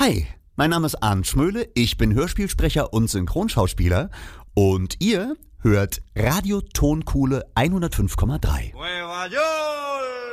Hi, mein Name ist Arndt Schmöhle, ich bin Hörspielsprecher und Synchronschauspieler und ihr hört Radio Tonkuhle 105,3.